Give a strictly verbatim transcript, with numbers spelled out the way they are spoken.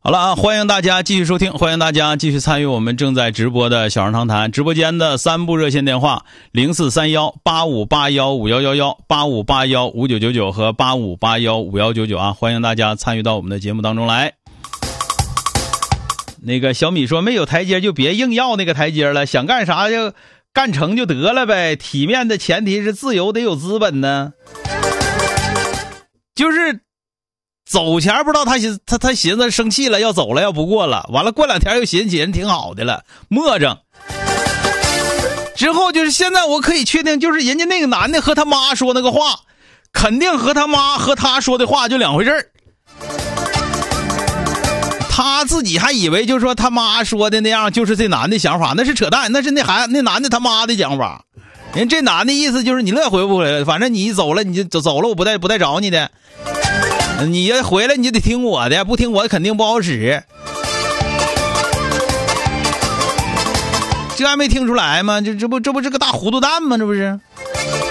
好了啊，欢迎大家继续收听，欢迎大家继续参与我们正在直播的小人长谈直播间的三部热线电话零四三幺八五八幺五幺幺幺、八五八幺五九九九和八五八幺五幺九九啊，欢迎大家参与到我们的节目当中来。那个小米说没有台阶就别硬要那个台阶了，想干啥就干成就得了呗，体面的前提是自由得有资本呢。就是走前不知道他寻他他寻思生气了要走了要不过了，完了过两天又寻思人挺好的了，磨蹭。之后就是现在我可以确定，就是人家那个男的和他妈说那个话，肯定和他妈和他说的话就两回事儿。他自己还以为就是说他妈说的那样就是这男的想法，那是扯淡，那是那孩那男的他妈的想法。人这男的意思就是你乐回不回来，反正你走了你就走走了，我不带不带找你的。你要回来你就得听我的，不听我的肯定不好使。这还没听出来吗？这这不这不是个大糊涂蛋吗？这不是。